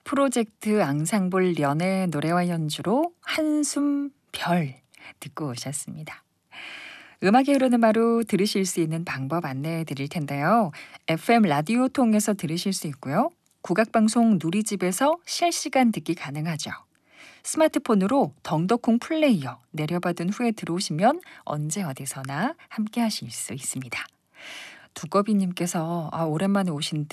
프로젝트 앙상블 연의 노래와 연주로 한숨 별 듣고 오셨습니다. 음악이 흐르는 바로 들으실 수 있는 방법 안내해 드릴 텐데요. FM 라디오 통해서 들으실 수 있고요. 국악방송 누리집에서 실시간 듣기 가능하죠. 스마트폰으로 덩더콩 플레이어 내려받은 후에 들어오시면 언제 어디서나 함께 하실 수 있습니다. 두꺼비님께서 오랜만에 오신 듯